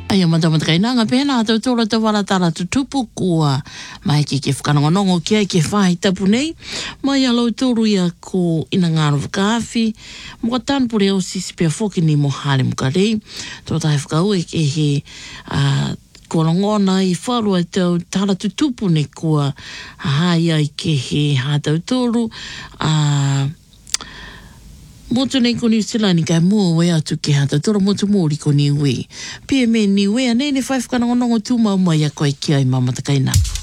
Ai mata kai nanga pena to tola te wala tala tupu kua mai ki ke whakanongonongo kia ke whahi tapu nei mai alo toru ia ko ina ngāro whakawhi mo ka tanpure o sisi pia whoki ni mo hale mo ka rei tō tai whakau e ke he korongona i wharua tau tala tupu ne kua hai ai ke he hātau toru Motu nei ko New Zealand kai mua wei atu ke hata tora motu mōri ko Niue. Pia me Niue a nei ne whai whakanongonongo tū mau mai a koe ki ai mamata kaina.